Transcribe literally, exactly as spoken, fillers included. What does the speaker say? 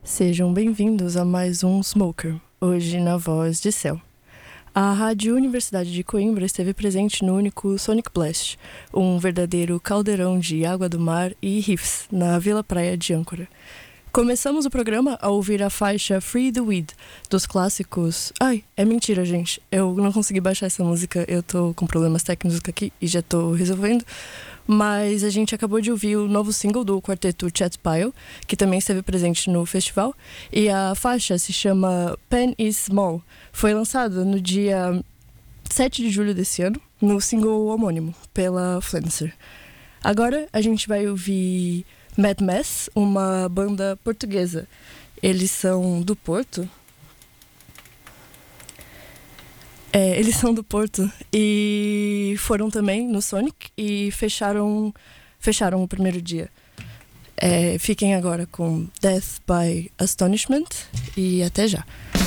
Sejam bem-vindos a mais um Smoker, hoje na Voz de Céu. A Rádio Universidade de Coimbra esteve presente no único Sonic Blast, um verdadeiro caldeirão de água do mar e riffs na Vila Praia de Âncora. Começamos o programa a ouvir a faixa Free the Weed, dos clássicos... Ai, é mentira, gente. Eu não consegui baixar essa música, eu tô com problemas técnicos aqui e já tô resolvendo. Mas a gente acabou de ouvir o novo single do quarteto Chet Pile, que também esteve presente no festival. E a faixa se chama Pen is Small. Foi lançada no dia sete de julho desse ano, no single homônimo, pela Flancer. Agora a gente vai ouvir Mad Mess, uma banda portuguesa. Eles são do Porto. É, eles são do Porto e foram também no Sonic e fecharam, fecharam o primeiro dia. É, fiquem agora com Death by Astonishment e até já.